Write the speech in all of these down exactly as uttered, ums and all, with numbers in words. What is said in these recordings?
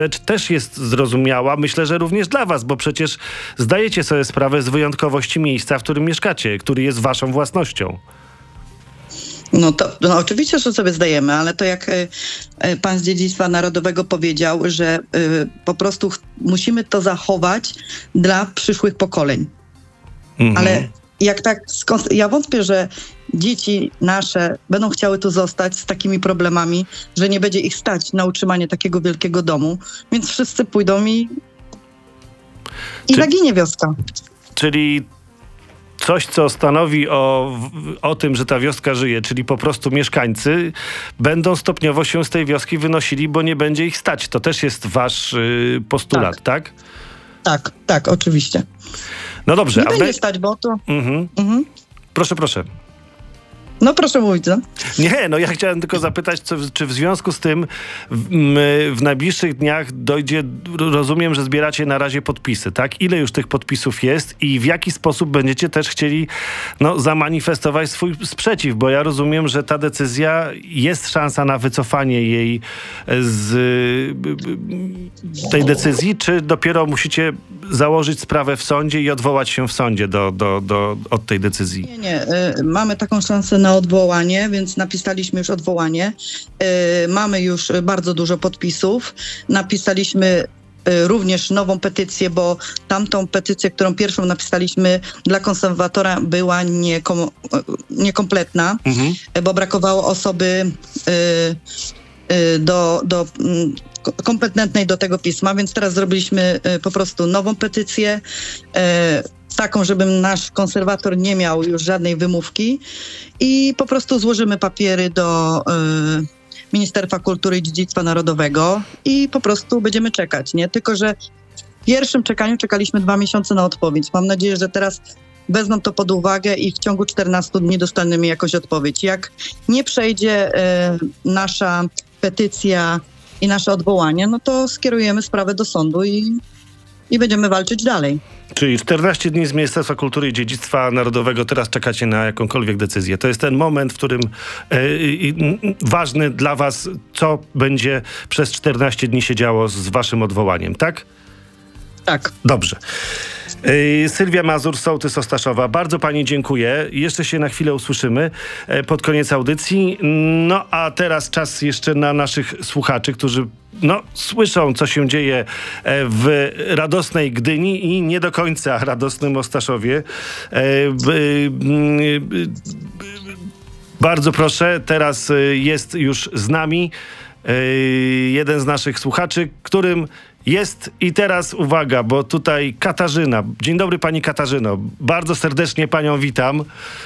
rzecz też jest zrozumiała, myślę, że również dla was, bo przecież zdajecie sobie sprawę z wyjątkowości miejsca, w którym mieszkacie, który jest waszą własnością. No to no oczywiście, że sobie zdajemy, ale to jak y, y, pan z Dziedzictwa Narodowego powiedział, że y, po prostu ch- musimy to zachować dla przyszłych pokoleń. Mhm. Ale jak tak, skąd, ja wątpię, że dzieci nasze będą chciały tu zostać z takimi problemami, że nie będzie ich stać na utrzymanie takiego wielkiego domu, więc wszyscy pójdą i, i Czy- zaginie wioska. Czyli coś, co stanowi o, o tym, że ta wioska żyje, czyli po prostu mieszkańcy będą stopniowo się z tej wioski wynosili, bo nie będzie ich stać. To też jest wasz y, postulat, tak? tak? Tak, tak, oczywiście. No dobrze. Nie a będzie wy- stać, bo to... Mhm. Mhm. Proszę, proszę. No proszę mówić, no. Nie, no ja chciałem tylko zapytać, co, czy w związku z tym w, m, w najbliższych dniach dojdzie, rozumiem, że zbieracie na razie podpisy, tak? Ile już tych podpisów jest i w jaki sposób będziecie też chcieli no, zamanifestować swój sprzeciw? Bo ja rozumiem, że ta decyzja, jest szansa na wycofanie jej z tej decyzji, czy dopiero musicie założyć sprawę w sądzie i odwołać się w sądzie do, do, do, od tej decyzji? Nie, nie. Y, mamy taką szansę na odwołanie, więc napisaliśmy już odwołanie. Y, mamy już bardzo dużo podpisów. Napisaliśmy y, również nową petycję, bo tamtą petycję, którą pierwszą napisaliśmy dla konserwatora, była niekom, y, niekompletna, Mhm. y, bo brakowało osoby y, y, do, do mm, ko- kompetentnej do tego pisma, więc teraz zrobiliśmy y, po prostu nową petycję, y, taką, żeby nasz konserwator nie miał już żadnej wymówki i po prostu złożymy papiery do y, Ministerstwa Kultury i Dziedzictwa Narodowego i po prostu będziemy czekać, nie? Tylko że w pierwszym czekaniu czekaliśmy dwa miesiące na odpowiedź. Mam nadzieję, że teraz wezmą to pod uwagę i w ciągu czternastu dni dostaniemy jakąś odpowiedź. Jak nie przejdzie y, nasza petycja i nasze odwołanie, no to skierujemy sprawę do sądu i, i będziemy walczyć dalej. Czyli czternaście dni z Ministerstwa Kultury i Dziedzictwa Narodowego, teraz czekacie na jakąkolwiek decyzję. To jest ten moment, w którym e, e, ważny dla was, co będzie przez czternaście dni się działo z waszym odwołaniem, tak? Tak. Dobrze. Yy, Sylwia Mazur, sołtys Ostaszowa. Bardzo pani dziękuję. Jeszcze się na chwilę usłyszymy e, pod koniec audycji. No a teraz czas jeszcze na naszych słuchaczy, którzy no, słyszą, co się dzieje e, w radosnej Gdyni i nie do końca radosnym Ostaszowie. E, b, b, b, bardzo proszę, teraz e, jest już z nami e, jeden z naszych słuchaczy, którym jest i teraz uwaga, bo tutaj Katarzyna. Dzień dobry pani Katarzyno. Bardzo serdecznie panią witam.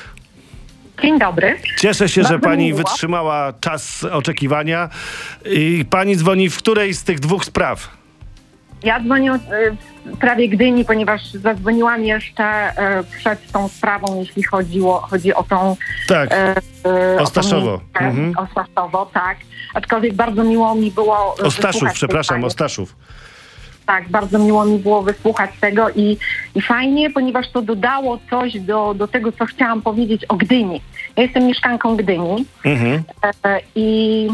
Dzień dobry. Cieszę się, że Bardzo pani miło. wytrzymała czas oczekiwania. I pani dzwoni w której z tych dwóch spraw? Ja dzwonię y, w sprawie Gdyni, ponieważ zadzwoniłam jeszcze y, przed tą sprawą, jeśli chodziło, chodzi o tą... Tak, y, y, Ostaszowo. O tą, Mhm. Ostaszowo, tak. Aczkolwiek bardzo miło mi było... y, Ostaszów, wysłuchać tej przepraszam, pani. Ostaszów. Tak, bardzo miło mi było wysłuchać tego i, i fajnie, ponieważ to dodało coś do, do tego, co chciałam powiedzieć o Gdyni. Ja jestem mieszkanką Gdyni Mhm. e, i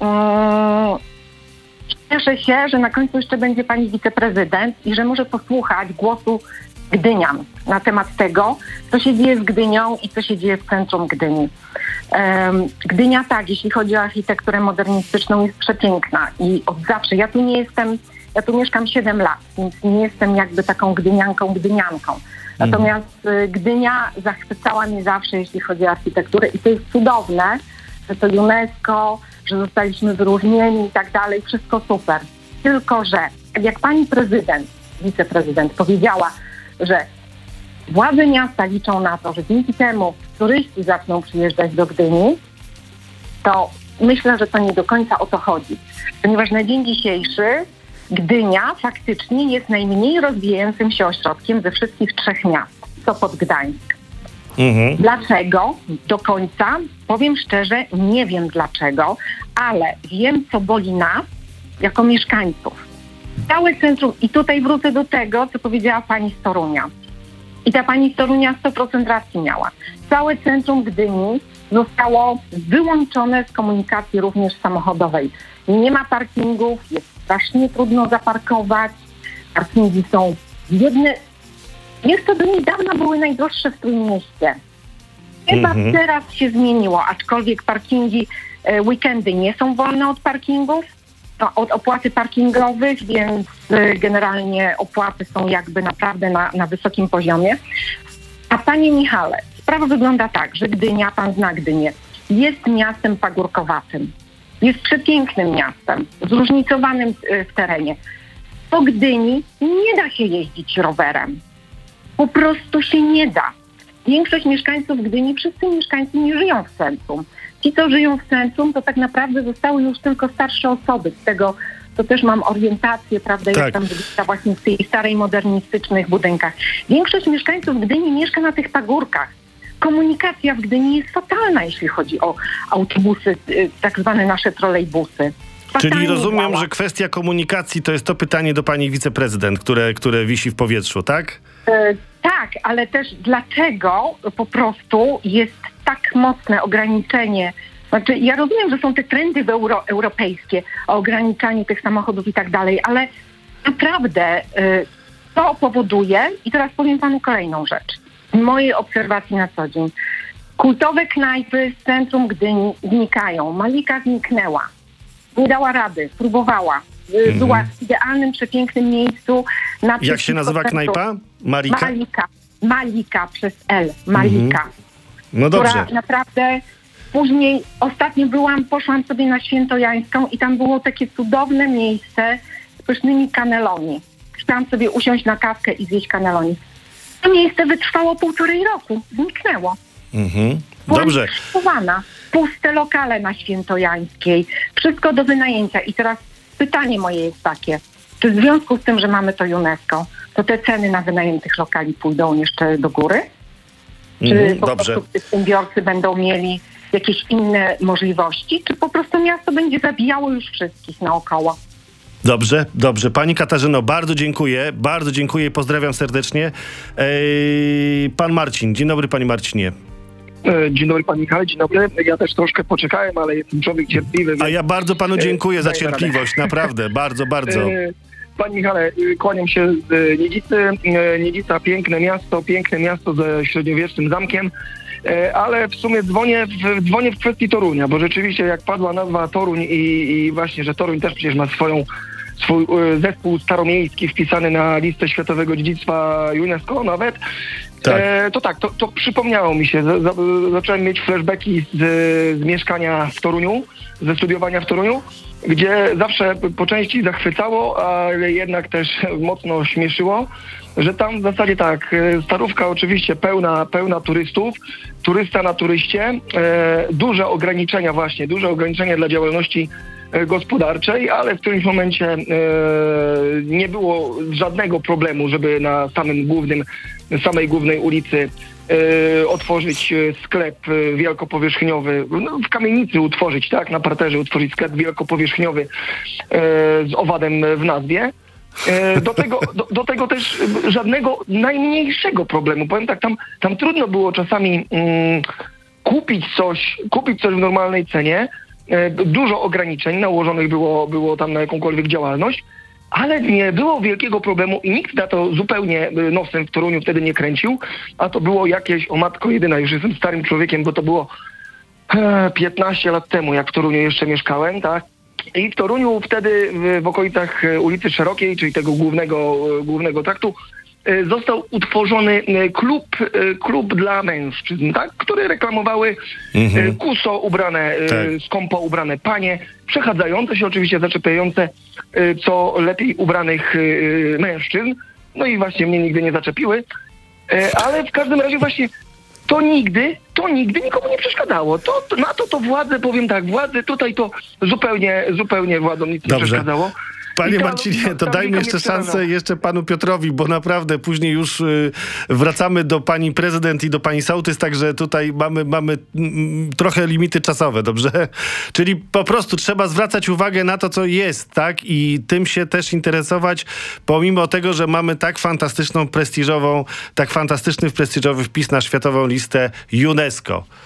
mm, cieszę się, że na końcu jeszcze będzie pani wiceprezydent i że może posłuchać głosu Gdynian na temat tego, co się dzieje z Gdynią i co się dzieje w centrum Gdyni. Um, Gdynia tak, jeśli chodzi o architekturę modernistyczną, jest przepiękna i od zawsze, ja tu nie jestem, ja tu mieszkam siedem lat, więc nie jestem jakby taką gdynianką, gdynianką. Natomiast y, Gdynia zachwycała mnie zawsze, jeśli chodzi o architekturę i to jest cudowne, że to UNESCO, że zostaliśmy wyróżnieni i tak dalej, wszystko super. Tylko że, jak pani prezydent, wiceprezydent powiedziała, że władze miasta liczą na to, że dzięki temu turyści zaczną przyjeżdżać do Gdyni, to myślę, że to nie do końca o to chodzi. Ponieważ na dzień dzisiejszy Gdynia faktycznie jest najmniej rozwijającym się ośrodkiem ze wszystkich trzech miast, co pod Gdańsk. Mhm. Dlaczego? Do końca, powiem szczerze, nie wiem dlaczego, ale wiem, co boli nas jako mieszkańców. Całe centrum, i tutaj wrócę do tego, co powiedziała pani z Torunia. I ta pani z Torunia sto procent racji miała. Całe centrum Gdyni zostało wyłączone z komunikacji również samochodowej. Nie ma parkingów, jest strasznie trudno zaparkować. Parkingi są jedne... Jeszcze do niedawna były najdroższe w Trójmieście. Chyba Mhm. teraz się zmieniło, aczkolwiek parkingi, e, weekendy nie są wolne od parkingów, no, od opłaty parkingowych, więc e, generalnie opłaty są jakby naprawdę na, na wysokim poziomie. A panie Michale, sprawa wygląda tak, że Gdynia, pan zna Gdynię, jest miastem pagórkowatym. Jest przepięknym miastem, zróżnicowanym e, w terenie. Po Gdyni nie da się jeździć rowerem. Po prostu się nie da. Większość mieszkańców Gdyni, wszyscy mieszkańcy nie żyją w centrum. Ci, co żyją w centrum, to tak naprawdę zostały już tylko starsze osoby. Z tego to też mam orientację, prawda, Tak. jak tam wygląda właśnie w tych starej, modernistycznych budynkach. Większość mieszkańców Gdyni mieszka na tych pagórkach. Komunikacja w Gdyni jest fatalna, jeśli chodzi o autobusy, y, tak zwane nasze trolejbusy. Czyli Fatalnie rozumiem, działa. że kwestia komunikacji to jest to pytanie do pani wiceprezydent, które, które wisi w powietrzu, tak? E, tak, ale też dlaczego po prostu jest tak mocne ograniczenie. Znaczy, ja rozumiem, że są te trendy w euro, europejskie o ograniczaniu tych samochodów i tak dalej, ale naprawdę e, to powoduje, i teraz powiem panu kolejną rzecz, z mojej obserwacji na co dzień. Kultowe knajpy z centrum Gdyni znikają. Malika zniknęła. Nie dała rady, próbowała. Mhm. Była w idealnym, przepięknym miejscu. Jak się nazywa knajpa? Marika? Malika. Malika przez L. Malika. Mhm. No dobrze. Która naprawdę później, ostatnio byłam, poszłam sobie na Świętojańską i tam było takie cudowne miejsce z pysznymi kaneloni. Chciałam sobie usiąść na kawkę i zjeść kaneloni. To miejsce wytrwało półtorej roku. Zniknęło. Mhm. Była Dobrze. szykowana. Puste lokale na Świętojańskiej. Wszystko do wynajęcia. I teraz pytanie moje jest takie. Czy w związku z tym, że mamy to UNESCO, to te ceny na wynajętych lokali pójdą jeszcze do góry? Czy Mhm. po Dobrze. prostu przedsiębiorcy będą mieli jakieś inne możliwości? Czy po prostu miasto będzie zabijało już wszystkich naokoło? Dobrze, dobrze. Pani Katarzyno, bardzo dziękuję. Bardzo dziękuję i pozdrawiam serdecznie. Ej, pan Marcin. Dzień dobry, panie Marcinie. Dzień dobry, panie Michale, dzień dobry. Ja też troszkę poczekałem, ale jestem człowiek cierpliwy. A ja bardzo panu dziękuję za Daję radę. cierpliwość. Naprawdę, bardzo, bardzo. Panie Michale, kłaniam się z Niedzicy. Niedzica, piękne miasto, piękne miasto ze średniowiecznym zamkiem, ale w sumie dzwonię w, dzwonię w kwestii Torunia, bo rzeczywiście jak padła nazwa Toruń i, i właśnie, że Toruń też przecież ma swoją swój zespół staromiejski wpisany na listę Światowego Dziedzictwa UNESCO nawet, Tak. E, to tak, to, to przypomniało mi się. Z, z, zacząłem mieć flashbacki z, z mieszkania w Toruniu, ze studiowania w Toruniu, gdzie zawsze po części zachwycało, ale jednak też mocno śmieszyło, że tam w zasadzie tak, starówka oczywiście pełna, pełna turystów, turysta na turyście, e, duże ograniczenia właśnie, duże ograniczenia dla działalności gospodarczej, ale w którymś momencie e, nie było żadnego problemu, żeby na samym głównym, samej głównej ulicy e, otworzyć sklep wielkopowierzchniowy, no, w kamienicy utworzyć, tak, na parterze utworzyć sklep wielkopowierzchniowy e, z owadem w nazwie. E, do, tego, do, do tego też żadnego najmniejszego problemu. Powiem tak, tam, tam trudno było czasami mm, kupić coś, kupić coś w normalnej cenie. Dużo ograniczeń nałożonych było, było tam na jakąkolwiek działalność, ale nie było wielkiego problemu i nikt na to zupełnie nosem w Toruniu wtedy nie kręcił, a to było jakieś, o matko jedyna, już jestem starym człowiekiem, bo to było piętnaście lat temu, jak w Toruniu jeszcze mieszkałem, tak? I w Toruniu wtedy w, w okolicach ulicy Szerokiej, czyli tego głównego, głównego traktu, został utworzony klub, klub dla mężczyzn, tak? Które reklamowały mhm. kuso ubrane, tak. skąpo ubrane panie, przechadzające się oczywiście, zaczepiające co lepiej ubranych mężczyzn. No i właśnie mnie nigdy nie zaczepiły. Ale w każdym razie właśnie to nigdy, to nigdy nikomu nie przeszkadzało. To, to, na to to władze, powiem tak, władze tutaj to zupełnie, zupełnie władzom nic nie przeszkadzało. Panie ta, Marcinie, to ta dajmy jeszcze szansę jeszcze panu Piotrowi, bo naprawdę później już y, wracamy do pani prezydent i do pani sołtys, także tutaj mamy, mamy mm, trochę limity czasowe, dobrze? Czyli po prostu trzeba zwracać uwagę na to, co jest, tak? I tym się też interesować, pomimo tego, że mamy tak fantastyczną, prestiżową, tak fantastyczny, prestiżowy wpis na Światową Listę UNESCO.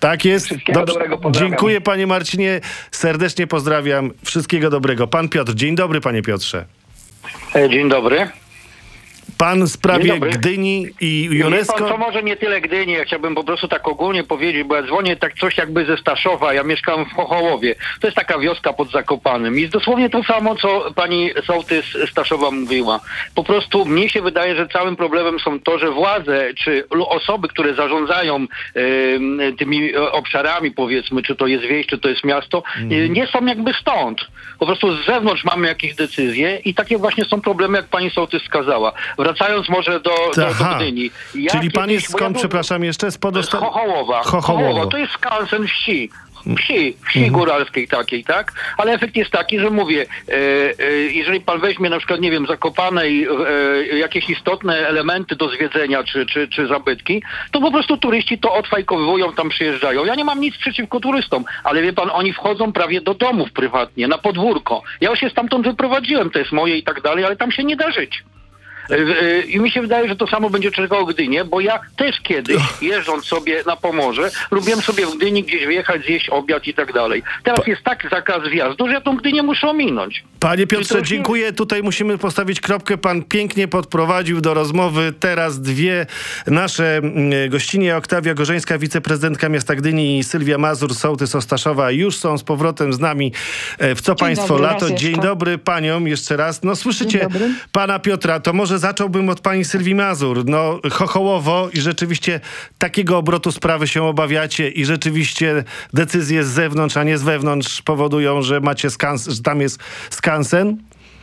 Tak jest. Wszystkiego dobrego, pozdrawiam. Dziękuję, panie Marcinie. Serdecznie pozdrawiam. Wszystkiego dobrego. Pan Piotr. Dzień dobry, panie Piotrze. Dzień dobry. Pan w sprawie Dzień dobry. Gdyni i Wie UNESCO... pan, to może nie tyle Gdyni, ja chciałbym po prostu tak ogólnie powiedzieć, bo ja dzwonię tak coś jakby ze Staszowa, ja mieszkam w Chochołowie. To jest taka wioska pod Zakopanem. I jest dosłownie to samo, co pani sołtys Staszowa mówiła. Po prostu mnie się wydaje, że całym problemem są to, że władze, czy osoby, które zarządzają y, tymi obszarami, powiedzmy, czy to jest wieś, czy to jest miasto, y, nie są jakby stąd. Po prostu z zewnątrz mamy jakieś decyzje i takie właśnie są problemy, jak pani sołtys wskazała. Wracając może do, do, do Gdyni. Ja Czyli pan kiedyś- jest bo ja skąd, tu- przepraszam, jeszcze? Spod Z Osta... Chochołowa. Chochołowo. Chochołowo. To jest skansen wsi. Wsi, wsi góralskiej takiej, tak? Ale efekt jest taki, że mówię, e, e, jeżeli pan weźmie na przykład, nie wiem, Zakopane i e, jakieś istotne elementy do zwiedzenia czy, czy, czy zabytki, to po prostu turyści to odfajkowują, tam przyjeżdżają. Ja nie mam nic przeciwko turystom, ale wie pan, oni wchodzą prawie do domów prywatnie, na podwórko. Ja już się stamtąd wyprowadziłem, to jest moje i tak dalej, ale tam się nie da żyć. I mi się wydaje, że to samo będzie czekało Gdynię, bo ja też kiedyś, jeżdżąc sobie na Pomorze, lubiłem sobie w Gdyni gdzieś wyjechać, zjeść obiad i tak dalej. Teraz jest tak zakaz wjazdu, że ja tą Gdynię muszę ominąć. Panie Czy to Piotrze, już nie- dziękuję. Tutaj musimy postawić kropkę. Pan pięknie podprowadził do rozmowy. Teraz dwie nasze mm, gościnie. Oktawia Gorzeńska, wiceprezydentka miasta Gdyni, i Sylwia Mazur, sołtys Ostaszowa, już są z powrotem z nami e, w Co Państwo dobry, Lato. raz Dzień jeszcze. dobry paniom jeszcze raz. No słyszycie Dzień dobry. pana Piotra, to może zacząłbym od pani Sylwii Mazur. No Chochołowo i rzeczywiście takiego obrotu sprawy się obawiacie i rzeczywiście decyzje z zewnątrz, a nie z wewnątrz powodują, że macie skans, że tam jest skansen?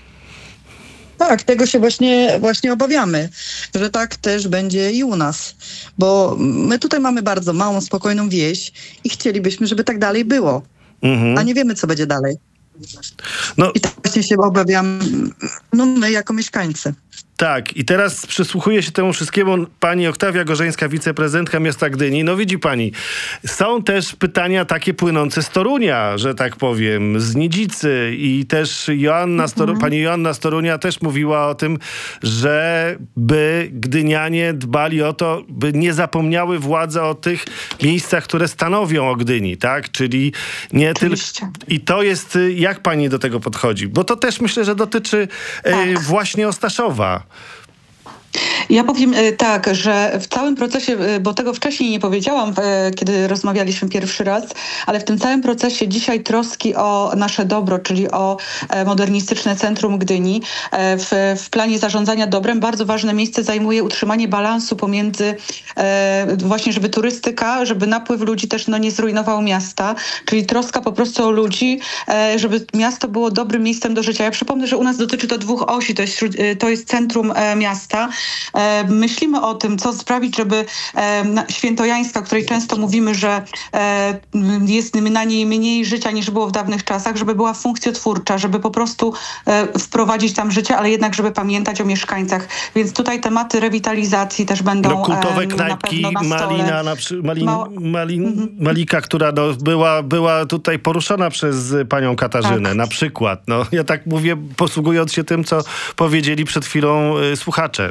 Tak, tego się właśnie, właśnie obawiamy, że tak też będzie i u nas, bo my tutaj mamy bardzo małą, spokojną wieś i chcielibyśmy, żeby tak dalej było, Mhm. a nie wiemy, co będzie dalej. No I tak właśnie się obawiam, no my jako mieszkańcy. tak, i teraz przysłuchuje się temu wszystkiemu pani Oktawia Gorzeńska, wiceprezydentka miasta Gdyni. No widzi pani, są też pytania takie płynące z Torunia, że tak powiem, z Nidzicy, i też Joanna Stor- pani Joanna z Torunia też mówiła o tym, że by Gdynianie dbali o to, by nie zapomniały władze o tych miejscach, które stanowią o Gdyni, tak? Czyli nie tylko... Oczywiście. I to jest, y, jak pani do tego podchodzi? Bo to też myślę, że dotyczy e, Tak. właśnie Ostaszowa. Ja powiem e, tak, że w całym procesie, e, bo tego wcześniej nie powiedziałam, e, kiedy rozmawialiśmy pierwszy raz, ale w tym całym procesie dzisiaj troski o nasze dobro, czyli o e, modernistyczne centrum Gdyni, e, w, w planie zarządzania dobrem bardzo ważne miejsce zajmuje utrzymanie balansu pomiędzy e, właśnie, żeby turystyka, żeby napływ ludzi też no, nie zrujnował miasta, czyli troska po prostu o ludzi, e, żeby miasto było dobrym miejscem do życia. Ja przypomnę, że u nas dotyczy to dwóch osi, to jest, śród- e, to jest centrum e, miasta. E, myślimy o tym, co sprawić, żeby e, na- Świętojańska, o której często mówimy, że e, jest na niej mniej życia niż było w dawnych czasach, żeby była funkcjotwórcza, żeby po prostu e, wprowadzić tam życie, ale jednak, żeby pamiętać o mieszkańcach. Więc tutaj tematy rewitalizacji też będą No kultowe e, na knajpki, pewno na stole. Malina, na przy, Malin, Mała- Malin, Malika, która no, była, była tutaj poruszona przez panią Katarzynę, Tak. na przykład. No, ja tak mówię, posługując się tym, co powiedzieli przed chwilą y, słuchacze.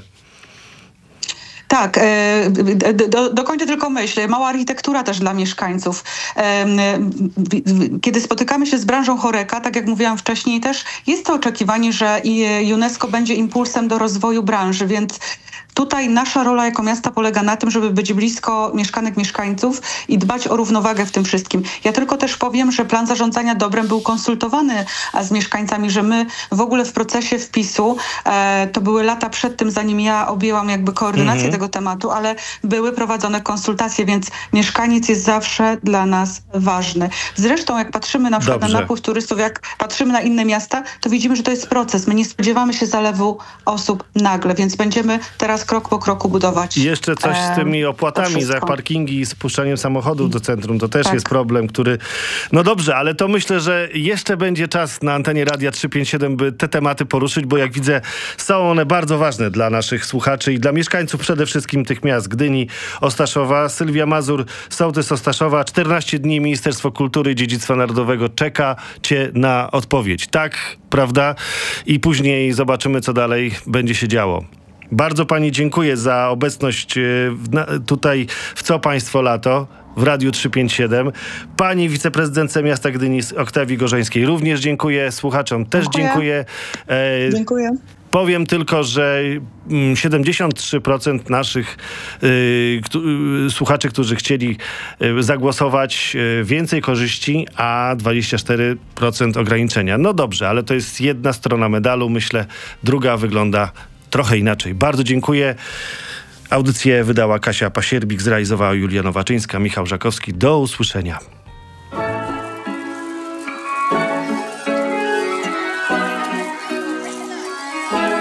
Tak, e, d- do, dokończę tylko myśl. Mała architektura też dla mieszkańców. Em, w- w- Kiedy spotykamy się z branżą Horeca, tak jak mówiłam wcześniej też, jest to oczekiwanie, że i UNESCO będzie impulsem do rozwoju branży, więc tutaj nasza rola jako miasta polega na tym, żeby być blisko mieszkanek, mieszkańców i dbać o równowagę w tym wszystkim. Ja tylko też powiem, że plan zarządzania dobrem był konsultowany a, z mieszkańcami, że my w ogóle w procesie wpisu, e, to były lata przed tym, zanim ja objęłam jakby koordynację Mhm. tego tematu, ale były prowadzone konsultacje, więc mieszkaniec jest zawsze dla nas ważny. Zresztą jak patrzymy na przykład Dobrze. na napływ turystów, jak patrzymy na inne miasta, to widzimy, że to jest proces. My nie spodziewamy się zalewu osób nagle, więc będziemy teraz krok po kroku budować. I jeszcze coś z em, tymi to opłatami za wszystko. parkingi i spuszczaniem samochodów do centrum. To też Tak. jest problem, który... No dobrze, ale to myślę, że jeszcze będzie czas na antenie Radia trzysta pięćdziesiąt siedem, by te tematy poruszyć, bo jak widzę, są one bardzo ważne dla naszych słuchaczy i dla mieszkańców przede wszystkim tych miast Gdyni, Ostaszowa. Sylwia Mazur, sołtys Ostaszowa. czternaście dni Ministerstwo Kultury i Dziedzictwa Narodowego czeka cię na odpowiedź. Tak, prawda? I później zobaczymy, co dalej będzie się działo. Bardzo pani dziękuję za obecność e, w- na, tutaj w Co Państwo Lato. w Radiu trzysta pięćdziesiąt siedem. Pani wiceprezydentce miasta Gdyni Oktawii Gorzońskiej również dziękuję. Słuchaczom też Dziękuję. dziękuję. E, Dziękuję. Powiem tylko, że siedemdziesiąt trzy procent naszych y, któ, y, słuchaczy, którzy chcieli y, zagłosować, y, więcej korzyści, a dwadzieścia cztery procent ograniczenia. No dobrze, ale to jest jedna strona medalu. Myślę, druga wygląda trochę inaczej. Bardzo dziękuję. Audycję wydała Kasia Pasierbik, zrealizowała Julia Nowaczyńska, Michał Żakowski. Do usłyszenia.